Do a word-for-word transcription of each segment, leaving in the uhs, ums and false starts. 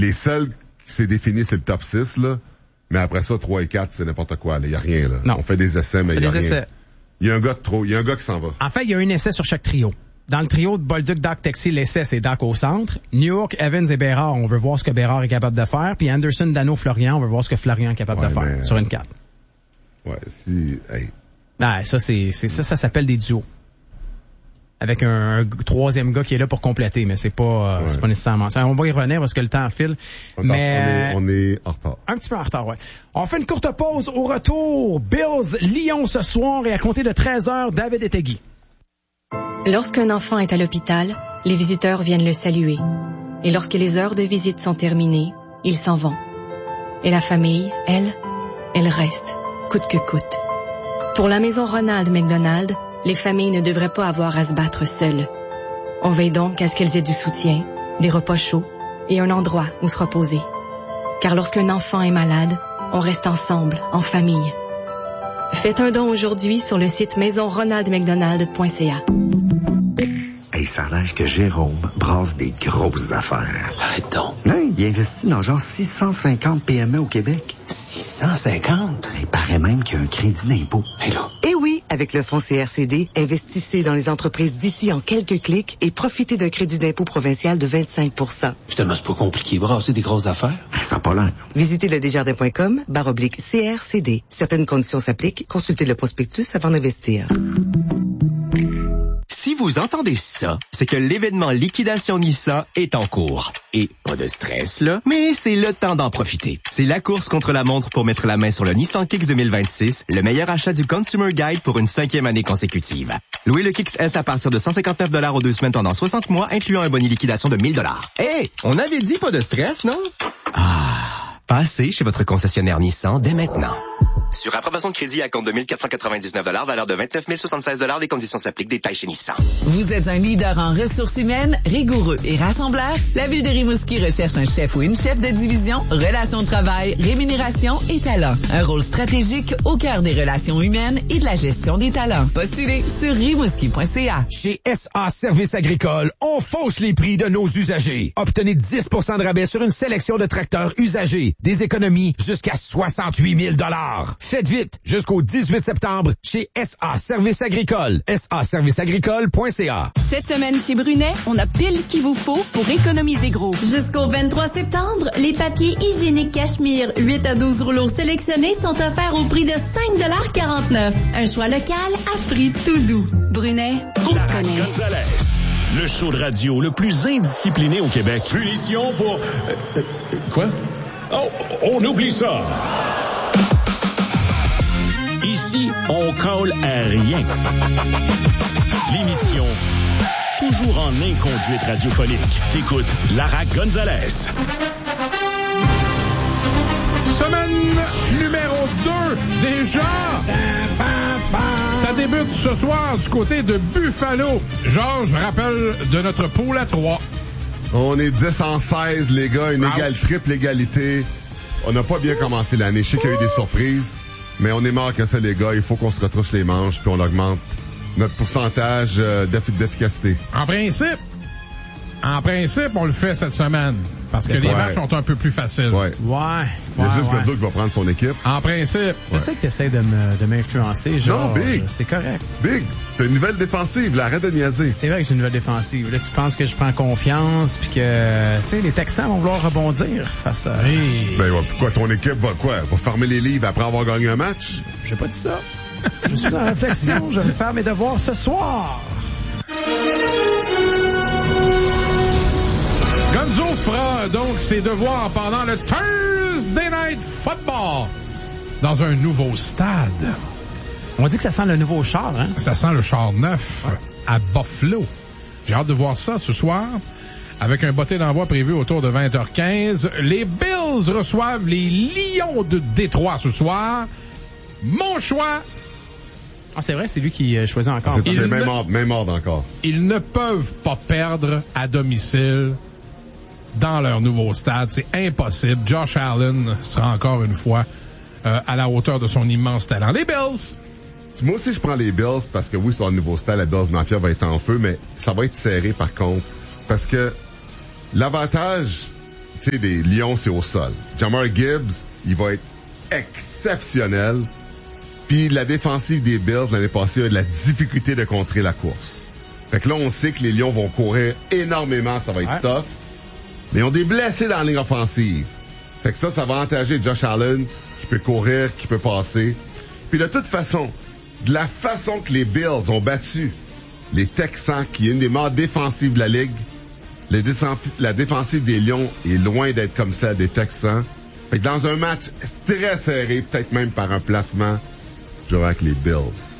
Les seuls qui s'est défini, c'est le top six, là. Mais après ça, trois et quatre, c'est n'importe quoi, là. Il y a rien, là. Non. On fait des essais, mais il y a rien. Essais. Il y a un gars de trop, il y a un gars qui s'en va. En fait, il y a un essai sur chaque trio. Dans le trio de Bolduc, Doc, Texi, l'essai, c'est Doc au centre. New York, Evans et Bérard, on veut voir ce que Bérard est capable de faire. Puis Anderson, Dano, Florian, on veut voir ce que Florian est capable ouais, de faire mais... sur une quatre. Ouais, si... Hey. Ah, ça, c'est, c'est ça, ça s'appelle des duos. Avec un, un troisième gars qui est là pour compléter, mais c'est pas, euh, ouais. c'est pas nécessairement ça. On va y revenir parce que le temps file. On mais on est, on est en retard. Un petit peu en retard, ouais. On fait une courte pause. Au retour, Bills, Lyon ce soir et à compter de treize heures, David Etegui. Lorsqu'un enfant est à l'hôpital, les visiteurs viennent le saluer. Et lorsque les heures de visite sont terminées, ils s'en vont. Et la famille, elle, elle reste, coûte que coûte. Pour la maison Ronald McDonald, les familles ne devraient pas avoir à se battre seules. On veille donc à ce qu'elles aient du soutien, des repas chauds et un endroit où se reposer. Car lorsqu'un enfant est malade, on reste ensemble, en famille. Faites un don aujourd'hui sur le site maison ronald mcdonald point c a. Hey, ça a l'air que Jérôme brasse des grosses affaires. Arrête donc. Là, il investit dans genre six cent cinquante P M E au Québec. six cent cinquante? Il paraît même qu'il y a un crédit d'impôt. Hey là. Eh oui, avec le fonds C R C D, investissez dans les entreprises d'ici en quelques clics et profitez d'un crédit d'impôt provincial de vingt-cinq pour cent. Finalement, c'est pas compliqué, brasser des grosses affaires. Ça n'a pas l'air. Visitez le desjardins point com, barre oblique C R C D. Certaines conditions s'appliquent. Consultez le prospectus avant d'investir. Si vous entendez ça, c'est que l'événement Liquidation Nissan est en cours. Et pas de stress, là, mais c'est le temps d'en profiter. C'est la course contre la montre pour mettre la main sur le Nissan Kicks deux mille vingt-six, le meilleur achat du Consumer Guide pour une cinquième année consécutive. Louez le Kicks S à partir de cent cinquante-neuf dollars aux deux semaines pendant soixante mois, incluant un bonus liquidation de mille dollars. Hé, hey, on avait dit pas de stress, non? Ah, passez chez votre concessionnaire Nissan dès maintenant. Sur approbation de crédit à compte de mille quatre cent quatre-vingt-dix-neuf dollars, valeur de vingt-neuf mille soixante-seize dollars, des conditions s'appliquent, détails chez Nissan. Vous êtes un leader en ressources humaines, rigoureux et rassembleur? La Ville de Rimouski recherche un chef ou une chef de division, relations de travail, rémunération et talent. Un rôle stratégique au cœur des relations humaines et de la gestion des talents. Postulez sur rimouski point c a. Chez S A Services Agricoles, on fauche les prix de nos usagers. Obtenez dix pour cent de rabais sur une sélection de tracteurs usagés. Des économies jusqu'à soixante-huit mille dollars. Faites vite, jusqu'au dix-huit septembre, chez S A Services Agricoles. S A services agricoles point c a. Cette semaine chez Brunet, on a pile ce qu'il vous faut pour économiser gros. Jusqu'au vingt-trois septembre, les papiers hygiéniques Cachemire huit à douze rouleaux sélectionnés sont offerts au prix de cinq dollars quarante-neuf. Un choix local à prix tout doux. Brunet, on se connaît. Gonzalez, le show de radio le plus indiscipliné au Québec. Punition pour... Euh, euh, quoi? Oh, on oublie ça. Ici, on colle à rien. L'émission toujours en inconduite radiophonique. T'écoutes Lara Gonzalez. Semaine numéro deux, déjà. Ça débute ce soir du côté de Buffalo. Georges rappelle de notre pool à trois. On est dix en seize, les gars. Une égale, triple égalité. On n'a pas bien commencé l'année. Je sais qu'il y a eu des surprises. Mais on est mort que ça, les gars. Il faut qu'on se retrousse les manches puis on augmente notre pourcentage euh, d'eff- d'efficacité. En principe, en principe, on le fait cette semaine. Parce que ouais. les matchs sont un peu plus faciles. Ouais. Ouais. Il y a ouais, juste ouais. Godot qui va prendre son équipe. En principe. Ouais. Je sais que tu essaies de, me, de m'influencer. Genre, non, Big. C'est correct. Big. T'as une nouvelle défensive. Là, arrête de niaiser. C'est vrai que j'ai une nouvelle défensive. Là, tu penses que je prends confiance puis que, tu sais, les Texans vont vouloir rebondir face à... Hey. Ben, ouais, pourquoi ton équipe va quoi? Va fermer les livres après avoir gagné un match? J'ai pas dit ça. Je suis en réflexion. Je vais faire mes devoirs ce soir. Gonzo fera donc ses devoirs pendant le Thursday Night Football dans un nouveau stade. On dit que ça sent le nouveau char, hein? Ça sent le char neuf ouais. à Buffalo. J'ai hâte de voir ça ce soir. Avec un botté d'envoi prévu autour de vingt heures quinze. Les Bills reçoivent les Lions de Détroit ce soir. Mon choix... Ah, c'est vrai, c'est lui qui choisit encore. C'est, c'est même, ordre, même ordre encore. Ils ne peuvent pas perdre à domicile dans leur nouveau stade. C'est impossible. Josh Allen sera encore une fois euh, à la hauteur de son immense talent. Les Bills. Moi aussi, je prends les Bills parce que oui, sur le nouveau stade, la Bills Mafia va être en feu, mais ça va être serré par contre. Parce que l'avantage tu sais, des Lions, c'est au sol. Jahmyr Gibbs, il va être exceptionnel. Puis la défensive des Bills, l'année passée, a de la difficulté de contrer la course. Fait que là, on sait que les Lions vont courir énormément, ça va être ouais. tough. Mais ils ont des blessés dans la ligne offensive. Fait que ça, ça va avantager Josh Allen, qui peut courir, qui peut passer. Puis de toute façon, de la façon que les Bills ont battu les Texans, qui est une des meilleures défensives de la Ligue, les défenf- la défensive des Lions est loin d'être comme ça des Texans. Fait que dans un match très serré, peut-être même par un placement, je vais avec les Bills.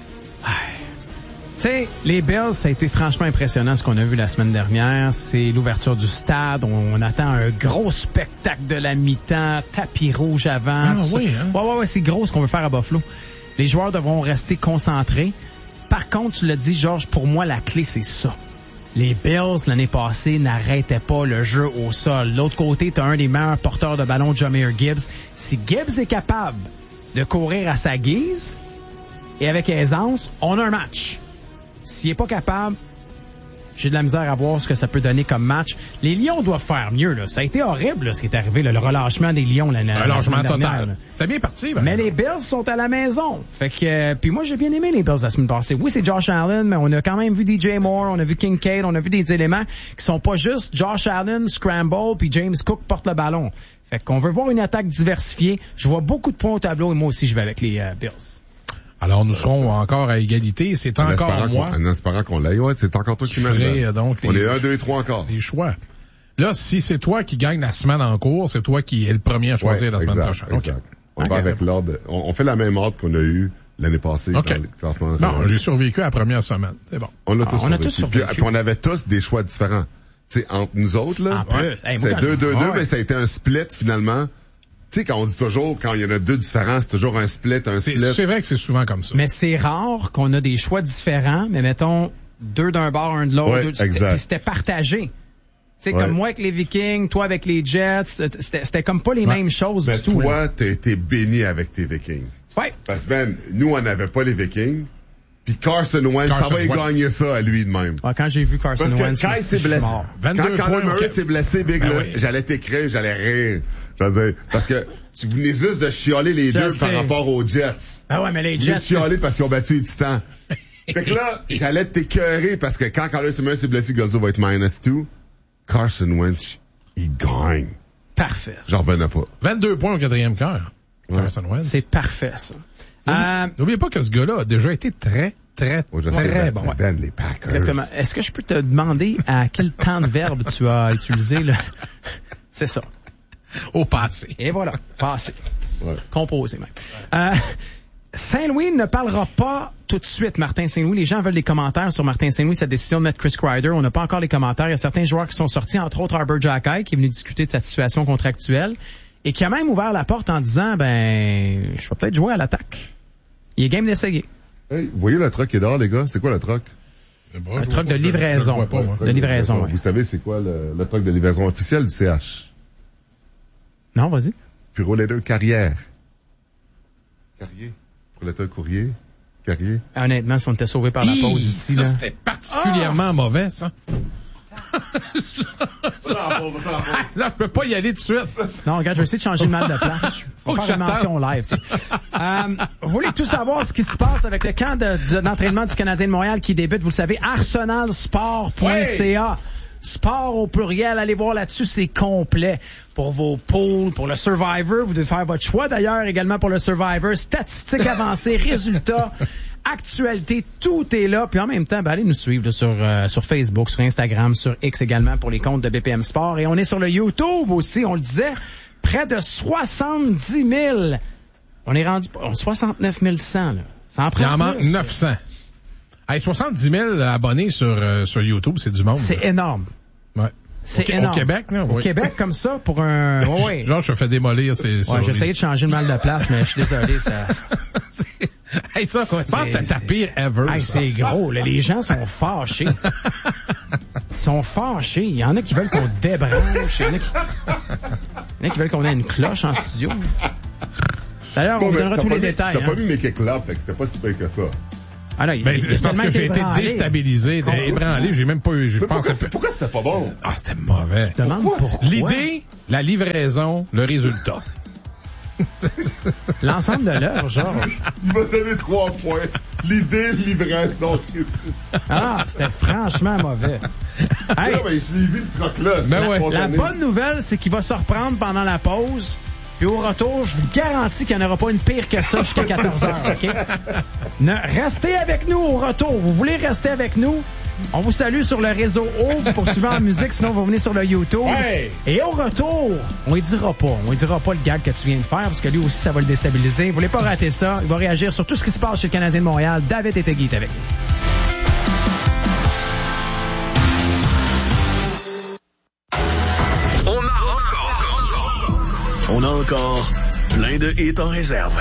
Tu sais, les Bills, ça a été franchement impressionnant ce qu'on a vu la semaine dernière. C'est l'ouverture du stade. On, on attend un gros spectacle de la mi-temps, tapis rouge avant. Ah oui, hein? Ouais, ouais, ouais, c'est gros ce qu'on veut faire à Buffalo. Les joueurs devront rester concentrés. Par contre, tu l'as dit, Georges, pour moi, la clé, c'est ça. Les Bills, l'année passée, n'arrêtaient pas le jeu au sol. L'autre côté, tu as un des meilleurs porteurs de ballon, Jahmyr Gibbs. Si Gibbs est capable de courir à sa guise et avec aisance, on a un match. S'il n'est pas capable, j'ai de la misère à voir ce que ça peut donner comme match. Les Lions doivent faire mieux. Là. Ça a été horrible là, ce qui est arrivé, là, le relâchement des Lions l'année dernière. Relâchement total. T'as bien parti. Ben, mais les Bills sont à la maison. Fait que euh, puis moi j'ai bien aimé les Bills la semaine passée. Oui, c'est Josh Allen, mais on a quand même vu D J Moore, on a vu Kincaid, on a vu des éléments qui sont pas juste Josh Allen, scramble, puis James Cook porte le ballon. Fait qu'on veut voir une attaque diversifiée. Je vois beaucoup de points au tableau et moi aussi je vais avec les euh, Bills. Alors, nous serons encore à égalité. C'est en encore moi. En espérant qu'on l'aille. Ouais, c'est encore toi qui m'aide. Donc, on est un, deux et trois encore. Les choix. Là, si c'est toi qui gagne la semaine en cours, c'est toi qui es le premier à choisir ouais, la semaine exact, prochaine. Exact. Okay. On va avec l'ordre. On, on fait la même ordre qu'on a eu l'année passée okay. dans le classement. Non, j'ai survécu à la première semaine. C'est bon. On a tous ah, survécu. On a tous survécu. Puis, puis on avait tous des choix différents. Tu sais, entre nous autres, là. Ouais. Hey, c'est deux deux deux, mais ça a été un split, finalement. Tu sais, quand on dit toujours, quand il y en a deux différents, c'est toujours un split, un split. C'est, c'est vrai que c'est souvent comme ça. Mais c'est rare qu'on a des choix différents, mais mettons, deux d'un bord, un de l'autre. Ouais, deux, exact. C'était, c'était partagé. Tu sais, ouais. comme moi avec les Vikings, toi avec les Jets, c'était, c'était comme pas les ouais. mêmes choses mais du tout. Toi, là. t'as été béni avec tes Vikings. Ouais. Parce que, ben, nous, on n'avait pas les Vikings. Puis Carson Wentz, Carson ça va y gagner ça à lui de même. Ouais, quand j'ai vu Carson Parce que Wentz, quand il s'est blessé, quand Kyler Murray s'est blessé, Big, ben là, oui. j'allais t'écrire, j'allais rire. Dire, parce que tu venais juste de chialer les Je deux sais. par rapport aux Jets. Ah ouais, mais les Jets. Ils ont chialé parce qu'ils ont battu les Titans. Fait que là, j'allais t'écœurer parce que quand Kyler Murray s'est blessé, Gonzo va être minus deux. Carson Wentz, il gagne. Parfait. J'en revenais pas. vingt-deux points au quatrième quart. Ouais. Carson Wentz. C'est parfait, ça. N'oubliez, euh, n'oubliez pas que ce gars-là a déjà été très, très, oh, très sais, bon. Ben, ben, les Packers. Exactement. Est-ce que je peux te demander à quel temps de verbe tu as utilisé, là? C'est ça. Au passé. Et voilà, passé. Ouais. Composé, même. Euh, Saint-Louis ne parlera pas tout de suite, Martin Saint-Louis. Les gens veulent des commentaires sur Martin Saint-Louis, sa décision de mettre Chris Kreider. On n'a pas encore les commentaires. Il y a certains joueurs qui sont sortis, entre autres Arbor Xhekaj, qui est venu discuter de sa situation contractuelle et qui a même ouvert la porte en disant, ben, je vais peut-être jouer à l'attaque. Il est game d'essayer. Hey, vous voyez le truck qui est dehors, les gars? C'est quoi le truc? Bon, un truck de livraison. Je, je pas, de livraison, Vous ouais. savez, c'est quoi le, le truck de livraison officiel du C H? Non, vas-y. Bureau Leader Carrière. Carrier. Pour le courrier. Carrier. Honnêtement, si on était sauvé par la pause ici, ça, là. C'était particulièrement ah! mauvais, ça. Là, je peux pas y aller tout de suite. Non, regarde, je vais essayer de changer le mal de place. On va faire une mention live, tu sais. euh, vous voulez tout savoir ce qui se passe avec le camp de, de, d'entraînement du Canadien de Montréal qui débute, vous le savez, arsenal sport point c a. Sport au pluriel, allez voir là-dessus, c'est complet. Pour vos pools, pour le Survivor, vous devez faire votre choix d'ailleurs également pour le Survivor. Statistiques avancées, résultats, actualité, tout est là. Puis en même temps, ben, allez nous suivre là, sur, euh, sur Facebook, sur Instagram, sur X également pour les comptes de B P M Sport. Et on est sur le YouTube aussi, on le disait, près de soixante-dix mille. On est rendu soixante-neuf mille cent. Là. Ça en prend Il en plus, manque neuf cents. Hey, soixante-dix mille abonnés sur, euh, sur YouTube, c'est du monde. C'est là. Énorme. Ouais. C'est au, énorme. Au Québec, là? Au oui. Québec, comme ça, pour un... Ouais, ouais. Genre, je te fais démolir ces... Ouais, j'ai essayé de changer le mal de place, mais je suis désolé, ça... Hey, ça, Écoute, c'est ta, ta pire ever. Hey, c'est gros, là. Les gens sont fâchés. Ils sont fâchés. Il y en a qui veulent qu'on débranche. Il y en a qui, il y en a qui veulent qu'on ait une cloche en studio. D'ailleurs, on vous donnera tous les mis, détails. T'as hein. pas mis mes kick là, fait que c'était pas si pire que ça. Ah non, il, ben, il, c'est parce que j'ai été déstabilisé, oh, ébranlé. J'ai même pas eu. Je pense. Pourquoi, pourquoi c'était pas bon? Ah, c'était mauvais. Je demande pourquoi. L'idée, la livraison, le résultat. L'ensemble de l'œuvre, Georges. Il m'a donné trois points. L'idée, livraison. Ah, c'était franchement mauvais. Hey, non, mais je l'ai vu le troc-là. Ben ouais. La bonne nouvelle, c'est qu'il va se reprendre pendant la pause. Puis au retour, je vous garantis qu'il n'y en aura pas une pire que ça jusqu'à quatorze heures, OK? Ne, restez avec nous au retour. Vous voulez rester avec nous? On vous salue sur le réseau O pour suivre en musique, sinon vous venez sur le YouTube. Ouais. Et au retour, on ne dira pas. On ne dira pas le gag que tu viens de faire, parce que lui aussi, ça va le déstabiliser. Vous voulez pas rater ça? Il va réagir sur tout ce qui se passe chez le Canadien de Montréal. David Etegui est avec nous. On a encore... On a encore plein de hits en réserve.